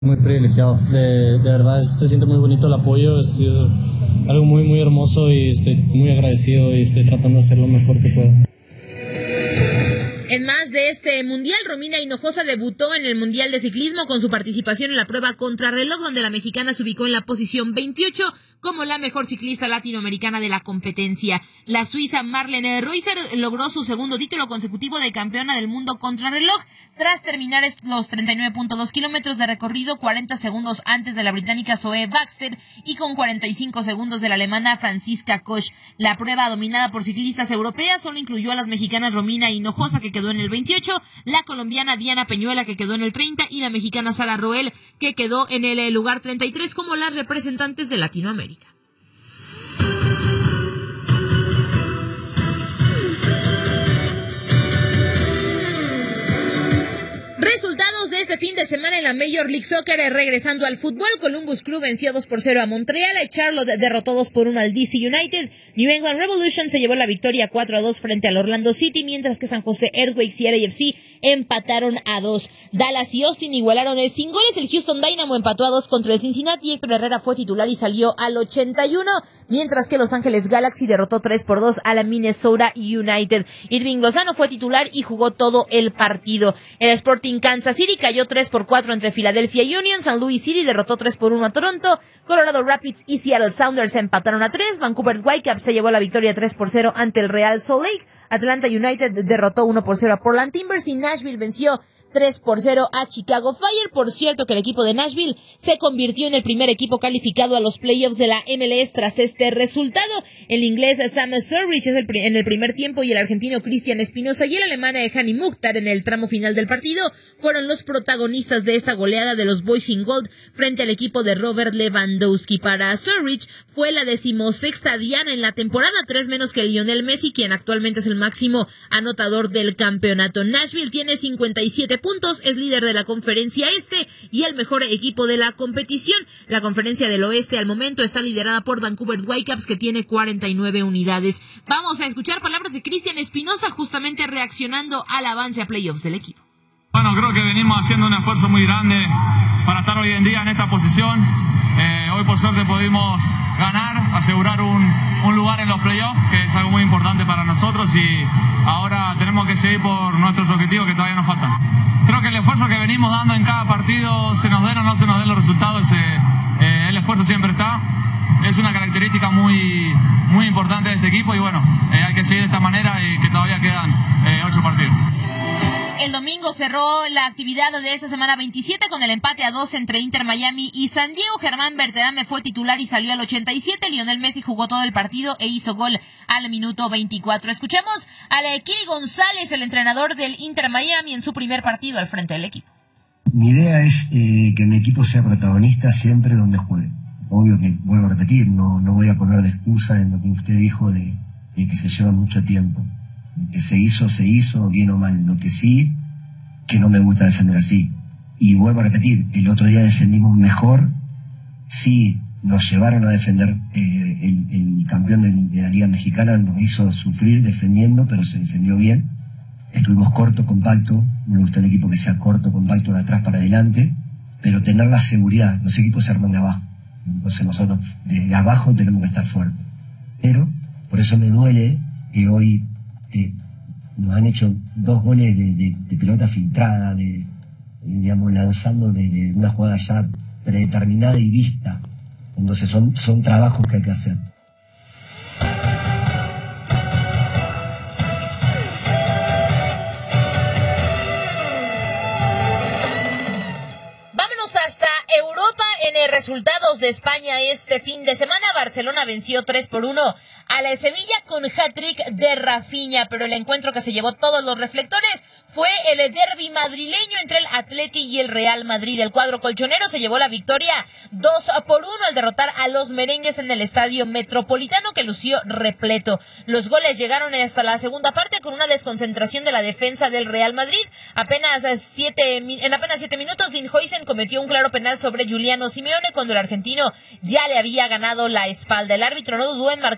Muy privilegiado, de verdad se siente muy bonito el apoyo, ha sido algo muy muy hermoso y estoy muy agradecido y estoy tratando de hacer lo mejor que puedo. En más de este mundial, Romina Hinojosa debutó en el Mundial de Ciclismo con su participación en la prueba contrarreloj, donde la mexicana se ubicó en la posición 28 como la mejor ciclista latinoamericana de la competencia. La suiza Marlene Reusser logró su segundo título consecutivo de campeona del mundo contrarreloj tras terminar los 39.2 kilómetros de recorrido 40 segundos antes de la británica Zoe Baxter y con 45 segundos de la alemana Franziska Koch. La prueba, dominada por ciclistas europeas, solo incluyó a las mexicanas Romina Hinojosa, que quedó en el 28, la colombiana Diana Peñuela, que quedó en el 30, y la mexicana Sara Roel, que quedó en el lugar 33 como las representantes de Latinoamérica. Resultados de este fin de semana en la Major League Soccer. Regresando al fútbol, Columbus Crew venció 2-0 a Montreal, Charlotte derrotó 2-1 al DC United, New England Revolution se llevó la victoria 4-2 frente al Orlando City, mientras que San José Earthquakes y LAFC empataron a 2. Dallas y Austin igualaron sin goles, el Houston Dynamo empató a 2 contra el Cincinnati, Héctor Herrera fue titular y salió al 81, mientras que Los Ángeles Galaxy derrotó 3-2 a la Minnesota United. Irving Lozano fue titular y jugó todo el partido. El Sporting Kansas City cayó 3-4 entre Philadelphia Union, San Luis City derrotó 3-1 a Toronto, Colorado Rapids y Seattle Sounders empataron a 3, Vancouver Whitecaps se llevó la victoria 3-0 ante el Real Salt Lake, Atlanta United derrotó 1-0 a Portland Timbers y Nashville venció 3-0 a Chicago Fire. Por cierto que el equipo de Nashville se convirtió en el primer equipo calificado a los playoffs de la MLS tras este resultado. El inglés Sam Surridge en el primer tiempo y el argentino Cristian Espinosa y el alemán Hani Mukhtar en el tramo final del partido fueron los protagonistas de esta goleada de los Boys in Gold frente al equipo de Robert Lewandowski. Para Surridge fue la 16ª diana en la temporada, 3 menos que Lionel Messi, quien actualmente es el máximo anotador del campeonato. Nashville tiene 57 puntos, es líder de la conferencia este y el mejor equipo de la competición. La conferencia del oeste al momento está liderada por Vancouver Whitecaps, que tiene 49 unidades. Vamos a escuchar palabras de Cristian Espinosa justamente reaccionando al avance a playoffs del equipo. Bueno, creo que venimos haciendo un esfuerzo muy grande para estar hoy en día en esta posición. Hoy por suerte pudimos ganar, asegurar un lugar en los playoffs, que es algo muy importante para nosotros, y ahora tenemos que seguir por nuestros objetivos que todavía nos faltan. Creo que el esfuerzo que venimos dando en cada partido, se nos den o no se nos den los resultados, el esfuerzo siempre está. Es una característica muy, muy importante de este equipo y bueno, hay que seguir de esta manera y que todavía quedan 8 partidos. El domingo cerró la actividad de esta semana 27 con el empate a 2 entre Inter Miami y San Diego. Germán Berterame fue titular y salió al 87. Lionel Messi jugó todo el partido e hizo gol al minuto 24. Escuchemos a Kiri González, el entrenador del Inter Miami, en su primer partido al frente del equipo. Mi idea es que mi equipo sea protagonista siempre donde juegue. Obvio que, vuelvo a repetir, no voy a poner de excusa en lo que usted dijo de que se lleva mucho tiempo. Que se hizo, bien o mal. Lo que sí, que no me gusta defender así. Y vuelvo a repetir, el otro día defendimos mejor, sí, nos llevaron a defender, el campeón de la Liga Mexicana nos hizo sufrir defendiendo, pero se defendió bien. Estuvimos corto, compacto, me gusta un equipo que sea corto, compacto, de atrás para adelante, pero tener la seguridad, los equipos se arman de abajo. Entonces nosotros desde abajo tenemos que estar fuertes. Pero, por eso me duele que hoy nos han hecho 2 goles de pelota filtrada, digamos, lanzando de una jugada ya predeterminada y vista. Entonces son trabajos que hay que hacer. Vámonos hasta Europa en resultados de España este fin de semana. Barcelona venció 3-1 a la Sevilla con hat-trick de Rafinha, pero el encuentro que se llevó todos los reflectores fue el derbi madrileño entre el Atleti y el Real Madrid. El cuadro colchonero se llevó la victoria 2-1 al derrotar a los merengues en el Estadio Metropolitano, que lució repleto. Los goles llegaron hasta la segunda parte con una desconcentración de la defensa del Real Madrid. En apenas 7 minutos, Dean Huijsen cometió un claro penal sobre Giuliano Simeone cuando el argentino ya le había ganado la espalda. El árbitro no dudó en marcar el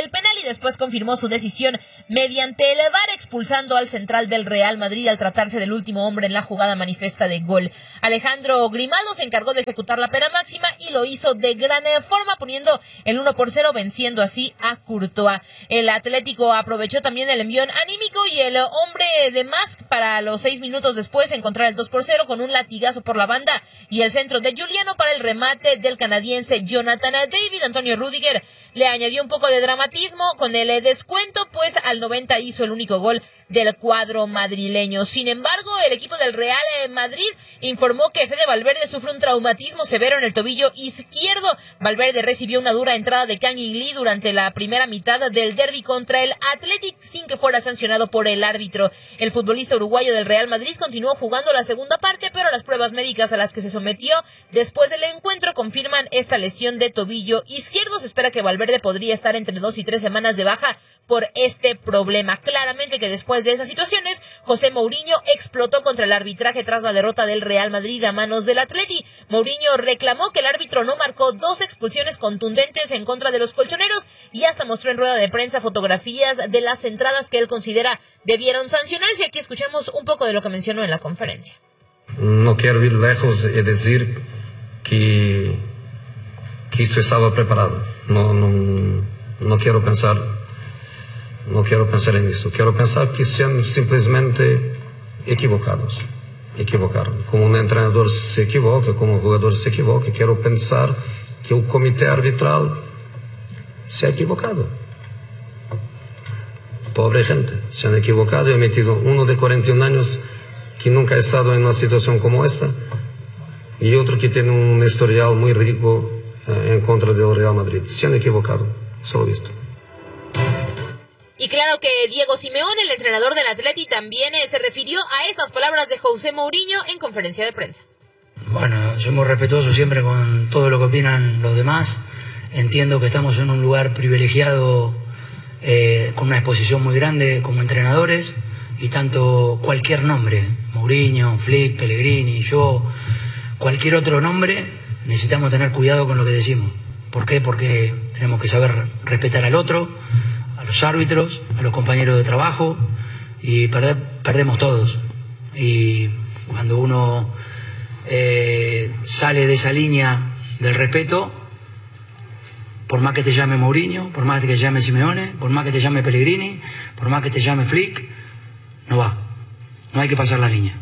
el penal y después confirmó su decisión mediante el VAR, expulsando al central del Real Madrid al tratarse del último hombre en la jugada manifiesta de gol. Alejandro Grimaldo se encargó de ejecutar la pena máxima y lo hizo de gran forma, poniendo el 1-0, venciendo así a Courtois. El Atlético aprovechó también el envión anímico y el hombre de más para los 6 minutos después encontrar el 2-0 con un latigazo por la banda y el centro de Juliano para el remate del canadiense Jonathan David. Antonio Rüdiger le añadió un poco de dramatismo con el descuento, pues al 90 hizo el único gol del cuadro madrileño. Sin embargo, el equipo del Real Madrid informó que Fede Valverde sufre un traumatismo severo en el tobillo izquierdo. Valverde recibió una dura entrada de Kang In Lee durante la primera mitad del derbi contra el Athletic sin que fuera sancionado por el árbitro. El futbolista uruguayo del Real Madrid continuó jugando la segunda parte, pero las pruebas médicas a las que se sometió después del encuentro confirman esta lesión de tobillo izquierdo. Se espera que Valverde podría estar entre 2 y 3 semanas de baja por este problema. Claramente que después de esas situaciones, José Mourinho explotó contra el arbitraje tras la derrota del Real Madrid a manos del Atleti. Mourinho reclamó que el árbitro no marcó 2 expulsiones contundentes en contra de los colchoneros y hasta mostró en rueda de prensa fotografías de las entradas que él considera debieron sancionarse. Aquí escuchamos un poco de lo que mencionó en la conferencia. No quiero ir lejos y decir que esto estaba preparado. No quiero pensar en esto. Quiero pensar que sean simplemente equivocaron. Como un entrenador se equivoca, como un jugador se equivoca, quiero pensar que el comité arbitral se ha equivocado. Pobre gente, se han equivocado y han metido uno de 41 años que nunca ha estado en una situación como esta y otro que tiene un historial muy rico en contra del Real Madrid. Se han equivocado, solo visto. Y claro que Diego Simeone, el entrenador del Atleti, también se refirió a estas palabras de José Mourinho en conferencia de prensa. Bueno, soy muy respetuoso siempre con todo lo que opinan los demás. Entiendo que estamos en un lugar privilegiado con una exposición muy grande como entrenadores y tanto cualquier nombre, Mourinho, Flick, Pellegrini, yo, cualquier otro nombre, necesitamos tener cuidado con lo que decimos. ¿Por qué? Porque tenemos que saber respetar al otro, a los árbitros, a los compañeros de trabajo y perdemos todos. Y cuando uno sale de esa línea del respeto, por más que te llame Mourinho, por más que te llame Simeone, por más que te llame Pellegrini, por más que te llame Flick, no va. No hay que pasar la línea.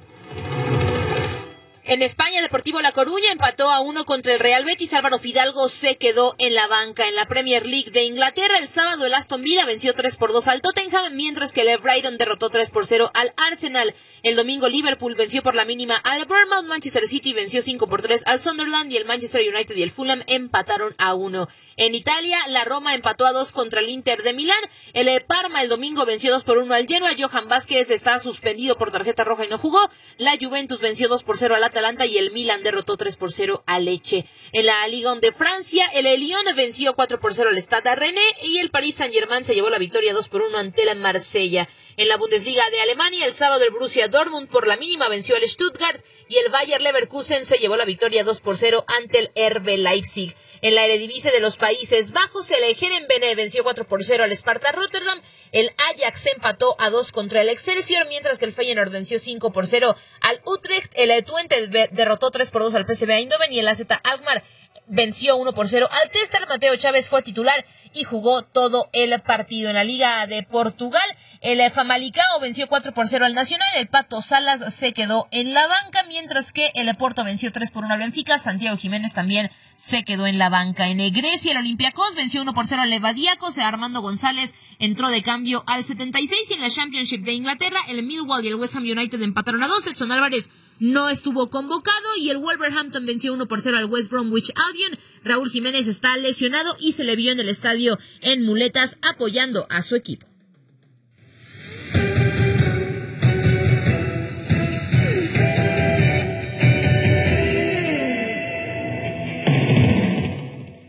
En España, Deportivo La Coruña empató a 1 contra el Real Betis. Álvaro Fidalgo se quedó en la banca. En la Premier League de Inglaterra, el sábado el Aston Villa venció 3-2 al Tottenham, mientras que el Brighton derrotó 3-0 al Arsenal. El domingo Liverpool venció por la mínima al Bournemouth, Manchester City venció 5-3 al Sunderland y el Manchester United y el Fulham empataron a 1. En Italia, la Roma empató a 2 contra el Inter de Milán. El Parma el domingo venció 2-1 al Genoa. Johan Vázquez está suspendido por tarjeta roja y no jugó. La Juventus venció 2-0 al Atalanta y el Milan derrotó 3-0 a Lecce. En la Ligue 1 de Francia, el Lyon venció 4-0 al Stade Rennais y el Paris Saint-Germain se llevó la victoria 2-1 ante la Marsella. En la Bundesliga de Alemania, el sábado el Borussia Dortmund por la mínima venció al Stuttgart y el Bayer Leverkusen se llevó la victoria 2-0 ante el RB Leipzig. En la Eredivisie de los Países Bajos, el Heerenveen venció 4-0 al Sparta Rotterdam, el Ajax empató a 2 contra el Excelsior, mientras que el Feyenoord venció 5-0 al Utrecht, el Twente derrotó 3-2 al PSV Eindhoven y el AZ Alkmaar venció 1-0 al Tester. Mateo Chávez fue titular y jugó todo el partido. En la Liga de Portugal, el Famalicão venció 4-0 al Nacional, el Pato Salas se quedó en la banca, mientras que el Porto venció 3-1 al Benfica, Santiago Jiménez también se quedó en la banca. En Grecia, el Olympiacos venció 1-0 al Levadiakos, Armando González entró de cambio al 76 y en la Championship de Inglaterra, el Millwall y el West Ham United empataron a 2, Edson Álvarez no estuvo convocado y el Wolverhampton venció 1-0 al West Bromwich Albion. Raúl Jiménez está lesionado y se le vio en el estadio en muletas apoyando a su equipo.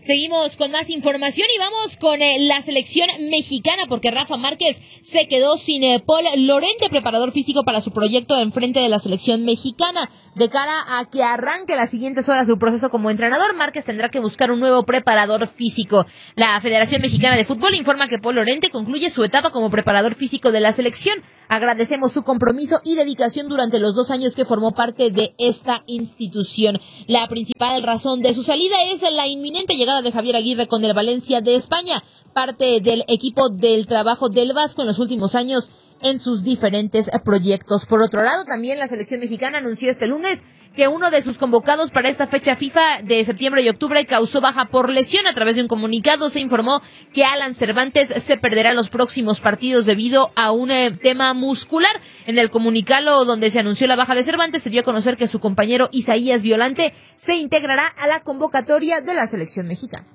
Seguimos con más información y vamos con la selección mexicana, porque Rafa Márquez se quedó sin Paul Lorente, preparador físico para su proyecto en frente de la selección mexicana. De cara a que arranque las siguientes horas su proceso como entrenador, Márquez tendrá que buscar un nuevo preparador físico. La Federación Mexicana de Fútbol informa que Paul Lorente concluye su etapa como preparador físico de la selección. Agradecemos su compromiso y dedicación durante los 2 años que formó parte de esta institución. La principal razón de su salida es la inminente llegada de Javier Aguirre con el Valencia de España, parte del equipo del trabajo del Vasco en los últimos años en sus diferentes proyectos. Por otro lado, también la selección mexicana anunció este lunes que uno de sus convocados para esta fecha FIFA de septiembre y octubre causó baja por lesión. A través de un comunicado se informó que Alan Cervantes se perderá los próximos partidos debido a un tema muscular. En el comunicado donde se anunció la baja de Cervantes, se dio a conocer que su compañero Isaías Violante se integrará a la convocatoria de la selección mexicana.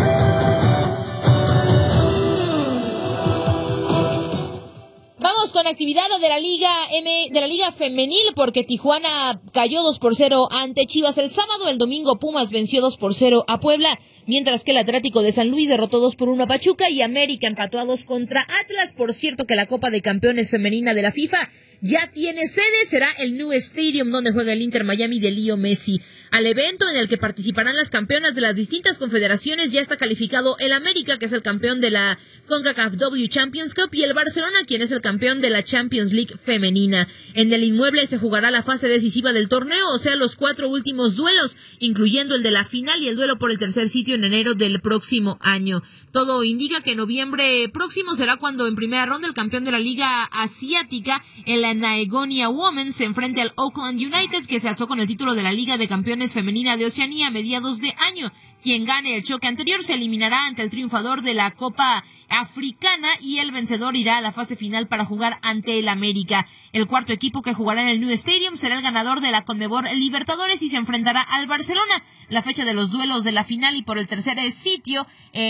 Vamos con actividad de la Liga Femenil, porque Tijuana cayó 2-0 ante Chivas el sábado. El domingo Pumas venció 2-0 a Puebla, mientras que el Atlético de San Luis derrotó 2-1 a Pachuca y América empató a 2 contra Atlas. Por cierto que la Copa de Campeones Femenina de la FIFA ya tiene sede, será el New Stadium donde juega el Inter Miami de Leo Messi. Al evento en el que participarán las campeonas de las distintas confederaciones ya está calificado el América, que es el campeón de la CONCACAF W Champions Cup, y el Barcelona, quien es el campeón de la Champions League femenina. En el inmueble se jugará la fase decisiva del torneo, o sea, los 4 últimos duelos, incluyendo el de la final y el duelo por el tercer sitio en enero del próximo año. Todo indica que en noviembre próximo será cuando en primera ronda el campeón de la Liga Asiática, el Naegonia Women, se enfrente al Auckland United, que se alzó con el título de la Liga de Campeones Femenina de Oceanía a mediados de año. Quien gane el choque anterior se eliminará ante el triunfador de la Copa Africana y el vencedor irá a la fase final para jugar ante el América. El cuarto equipo que jugará en el New Stadium será el ganador de la Conmebol Libertadores y se enfrentará al Barcelona. La fecha de los duelos de la final y por el tercer sitio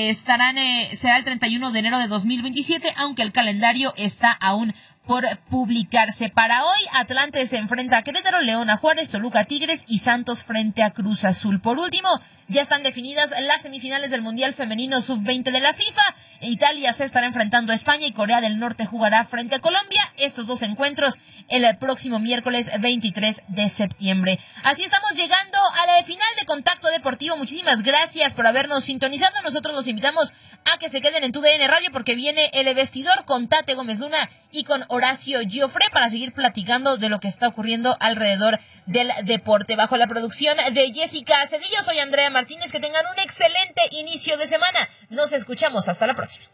será el 31 de enero de 2027, aunque el calendario está aún por publicarse. Para hoy, Atlante se enfrenta a Querétaro, León a Juárez, Toluca a Tigres y Santos frente a Cruz Azul. Por último, ya están definidas las semifinales del Mundial Femenino Sub-20 de la FIFA. Italia se estará enfrentando a España y Corea del Norte jugará frente a Colombia. Estos 2 encuentros el próximo miércoles 23 de septiembre. Así estamos llegando a la final de Contacto Deportivo. Muchísimas gracias por habernos sintonizado. Nosotros los invitamos a que se queden en TUDN Radio, porque viene El Vestidor con Tate Gómez Luna y con Horacio Giofré para seguir platicando de lo que está ocurriendo alrededor del deporte. Bajo la producción de Jessica Cedillo, soy Andrea Martínez. Que tengan un excelente inicio de semana. Nos escuchamos. Hasta la próxima.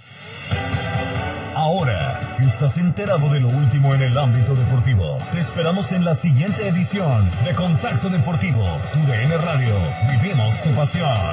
Ahora estás enterado de lo último en el ámbito deportivo. Te esperamos en la siguiente edición de Contacto Deportivo. TUDN Radio. Vivimos tu pasión.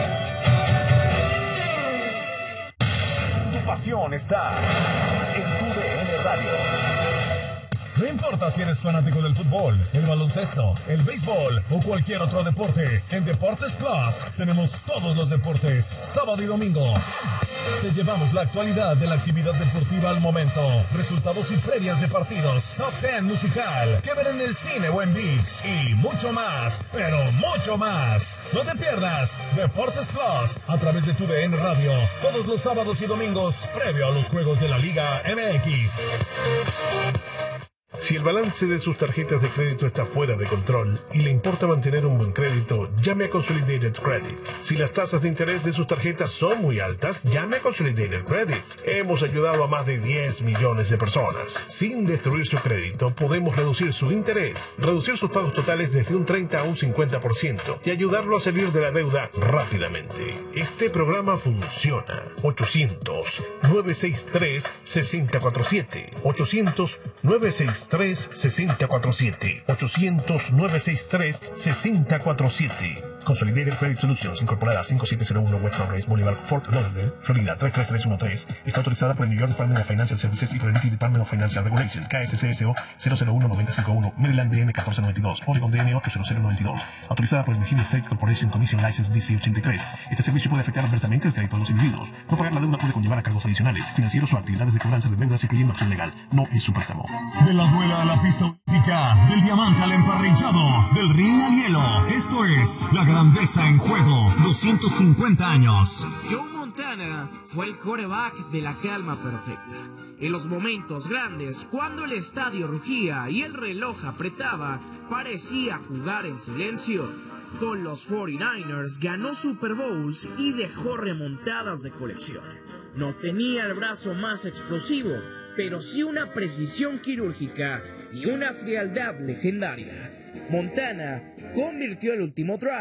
Tu pasión está en TUDN Radio. No importa si eres fanático del fútbol, el baloncesto, el béisbol o cualquier otro deporte, en Deportes Plus tenemos todos los deportes, sábado y domingo. Te llevamos la actualidad de la actividad deportiva al momento, resultados y previas de partidos, top 10 musical, que ver en el cine o en ViX y mucho más, pero mucho más. No te pierdas Deportes Plus a través de TUDN Radio, todos los sábados y domingos, previo a los juegos de la Liga MX. Si el balance de sus tarjetas de crédito está fuera de control y le importa mantener un buen crédito, llame a Consolidated Credit. Si las tasas de interés de sus tarjetas son muy altas, llame a Consolidated Credit. Hemos ayudado a más de 10 millones de personas. Sin destruir su crédito, podemos reducir su interés, reducir sus pagos totales desde un 30 a un 50% y ayudarlo a salir de la deuda rápidamente. Este programa funciona. 800-963-6047. 800-963-6047. 800-963-6047. Consolidated Credit Solutions, incorporada 5701 West Sunrise Boulevard, Fort Lauderdale, Florida 33313. Está autorizada por el New York Department of Financial Services y por el NT Department of Financial Regulation, KSCSO 001-951, Maryland DN 1492, Oregon DN 80092. Autorizada por el Virginia State Corporation Commission License DC 83. Este servicio puede afectar adversamente el crédito de los individuos. No pagar la deuda puede conllevar a cargos adicionales, financieros o actividades de cobranza de deudas, incluyendo acción legal. No es un préstamo. De la duela a la pista. Épica, del diamante al emparrillado, del ring al hielo. Esto es La Grandeza en Juego, 250 años. Joe Montana fue el quarterback de la calma perfecta. En los momentos grandes, cuando el estadio rugía y el reloj apretaba, parecía jugar en silencio. Con los 49ers ganó Super Bowls y dejó remontadas de colección. No tenía el brazo más explosivo, pero sí una precisión quirúrgica y una frialdad legendaria. Montana convirtió el último drive